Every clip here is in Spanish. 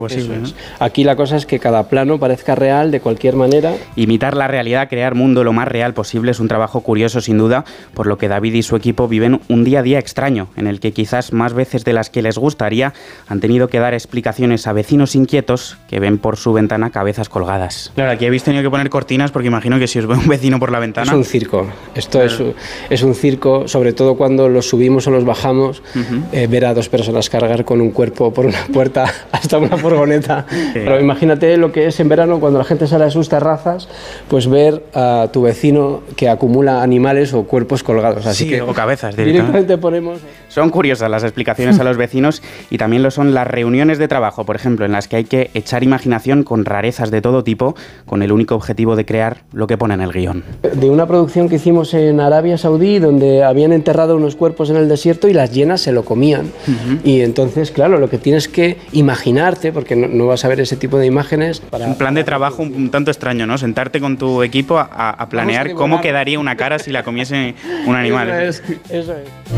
posible, Eso es. ¿no? Aquí la cosa es que cada plano parezca real de cualquier manera. Imitar la realidad, crear mundo lo más real posible es un trabajo curioso sin duda, por lo que David y su equipo viven un día a día extraño, en el que quizás más veces de las que les gustaría han tenido que dar explicaciones a vecinos inquietos que ven por su ventana cabezas colgadas. Claro, aquí habéis tenido que poner cortinas porque imagino que si os ve un vecino por la ventana... Es un circo. Esto es un circo, sobre todo cuando los subimos o los bajamos, ver a dos personas cargar con un cuerpo por una puerta hasta una furgoneta. Pero imagínate lo que es en verano cuando la gente sale a sus terrazas, pues ver a tu vecino que acumula animales o cuerpos colgados. Así que o cabezas directamente ponemos... Son curiosas las explicaciones a los vecinos y también lo son las reuniones de trabajo, por ejemplo, en las que hay que echar imaginación con rarezas de todo tipo, con el único objetivo de crear lo que pone en el guión. De una producción que hicimos en Arabia Saudí, donde habían enterrado unos cuerpos en el desierto y las hienas se lo comían. Y entonces, claro, lo que tienes que imaginarte, porque no vas a ver ese tipo de imágenes... Es un plan de trabajo un tanto extraño, ¿no? Sentarte con tu equipo a planear cómo quedaría una cara si la comiese un animal. Eso es.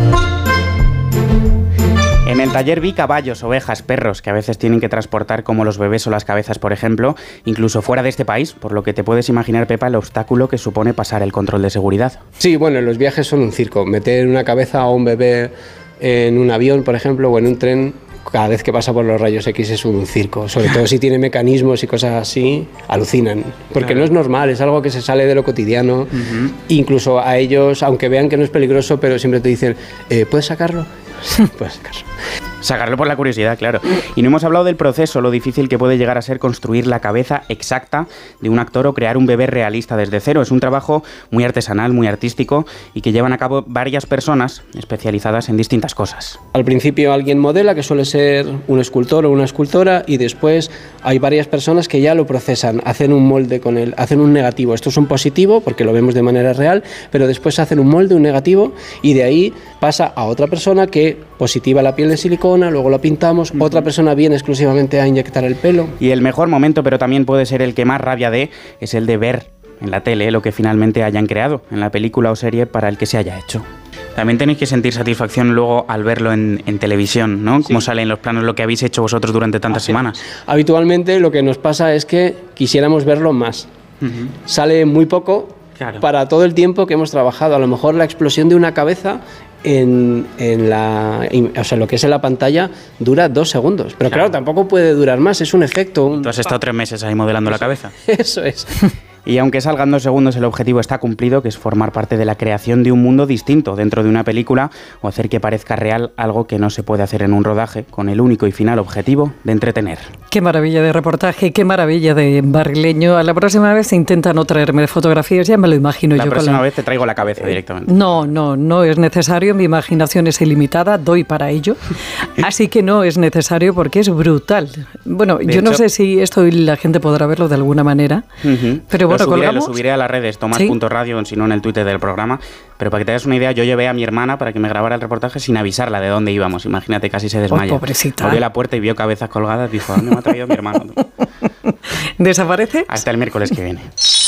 En el taller vi caballos, ovejas, perros que a veces tienen que transportar como los bebés o las cabezas, por ejemplo, incluso fuera de este país, por lo que te puedes imaginar, Pepa, el obstáculo que supone pasar el control de seguridad. Sí, bueno, los viajes son un circo. Meter una cabeza a un bebé en un avión, por ejemplo, o en un tren, cada vez que pasa por los rayos X es un circo. Sobre todo si tiene mecanismos y cosas así, alucinan. Porque no es normal, es algo que se sale de lo cotidiano. Incluso a ellos, aunque vean que no es peligroso, pero siempre te dicen, ¿puedes sacarlo? Puedes sacarlo. Sacarlo por la curiosidad, claro. Y no hemos hablado del proceso, lo difícil que puede llegar a ser construir la cabeza exacta de un actor o crear un bebé realista desde cero. Es un trabajo muy artesanal, muy artístico y que llevan a cabo varias personas especializadas en distintas cosas. Al principio alguien modela, que suele ser un escultor o una escultora, y después hay varias personas que ya lo procesan, hacen un molde con él, hacen un negativo. Esto es un positivo porque lo vemos de manera real, pero después hacen un molde, un negativo, y de ahí pasa a otra persona que positiva la piel de silicona, luego la pintamos, otra persona viene exclusivamente a inyectar el pelo. Y el mejor momento, pero también puede ser el que más rabia dé, es el de ver en la tele lo que finalmente hayan creado, en la película o serie para el que se haya hecho. También tenéis que sentir satisfacción luego al verlo en televisión, ¿no? Cómo sale en los planos lo que habéis hecho vosotros durante tantas semanas. Habitualmente lo que nos pasa es que quisiéramos verlo más. Sale muy poco para todo el tiempo que hemos trabajado. A lo mejor la explosión de una cabeza lo que es en la pantalla dura 2 segundos. Pero claro, tampoco puede durar más, es un efecto. Tú has estado 3 meses ahí modelando la cabeza. Eso es. Y aunque salgan 2 segundos, el objetivo está cumplido, que es formar parte de la creación de un mundo distinto dentro de una película o hacer que parezca real algo que no se puede hacer en un rodaje, con el único y final objetivo de entretener. Qué maravilla de reportaje, qué maravilla de barrileño. A la próxima vez intenta no traerme fotografías, ya me lo imagino yo. La próxima vez te traigo la cabeza directamente. No es necesario, mi imaginación es ilimitada, doy para ello. Así que no es necesario porque es brutal. Bueno, yo no sé si esto la gente podrá verlo de alguna manera, pero lo subiré a las redes, tomás.radio, si no en el Twitter del programa. Pero para que te hagas una idea, yo llevé a mi hermana para que me grabara el reportaje sin avisarla de dónde íbamos. Imagínate, casi se desmaya. Pobrecita. Abrió la puerta y vio cabezas colgadas. Dijo, ¿a dónde me ha traído mi hermano? ¿Desaparece? Hasta el miércoles que viene.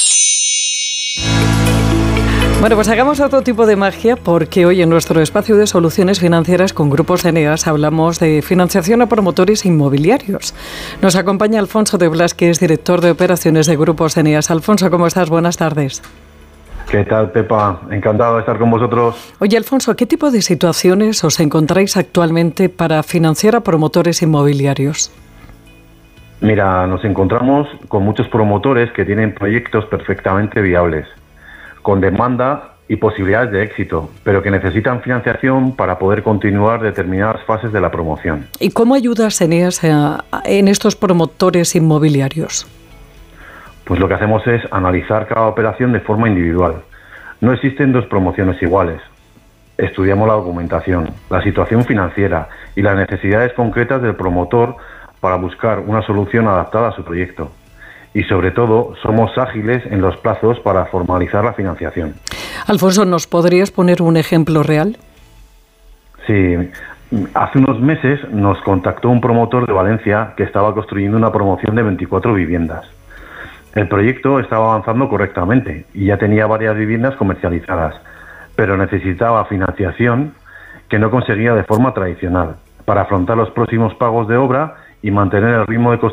Bueno, pues hagamos otro tipo de magia porque hoy en nuestro espacio de soluciones financieras con Grupos Eneas hablamos de financiación a promotores inmobiliarios. Nos acompaña Alfonso de Blas, que es director de operaciones de Grupos Eneas. Alfonso, ¿cómo estás? Buenas tardes. ¿Qué tal, Pepa? Encantado de estar con vosotros. Oye, Alfonso, ¿qué tipo de situaciones os encontráis actualmente para financiar a promotores inmobiliarios? Mira, nos encontramos con muchos promotores que tienen proyectos perfectamente viables, con demanda y posibilidades de éxito, pero que necesitan financiación para poder continuar determinadas fases de la promoción. ¿Y cómo ayudas Eneas en estos promotores inmobiliarios? Pues lo que hacemos es analizar cada operación de forma individual. No existen 2 promociones iguales. Estudiamos la documentación, la situación financiera y las necesidades concretas del promotor para buscar una solución adaptada a su proyecto. Y sobre todo, somos ágiles en los plazos para formalizar la financiación. Alfonso, ¿nos podrías poner un ejemplo real? Sí, hace unos meses nos contactó un promotor de Valencia que estaba construyendo una promoción de 24 viviendas. El proyecto estaba avanzando correctamente y ya tenía varias viviendas comercializadas, pero necesitaba financiación que no conseguía de forma tradicional para afrontar los próximos pagos de obra y mantener el ritmo de construcción